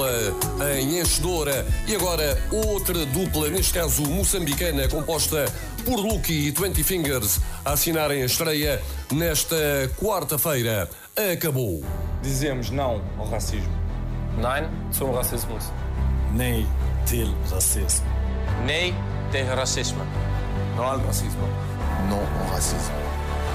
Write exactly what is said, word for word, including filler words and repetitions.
dupla em Enchedora e agora outra dupla, neste caso moçambicana, composta por Lucky e Twenty Fingers, a assinarem a estreia nesta quarta-feira. Acabou. Dizemos não ao racismo. Nein zum Rassismus. Nee till racismo. Nee tegen racisme. Não ao racismo. Não ao racismo.